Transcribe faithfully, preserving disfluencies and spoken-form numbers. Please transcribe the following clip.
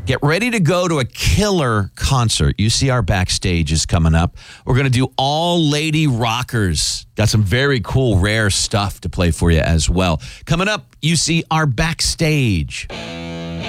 Get ready to go to a killer concert. U C R Backstage is coming up. We're going to do all lady rockers. Got some very cool, rare stuff to play for you as well. Coming up, U C R Backstage.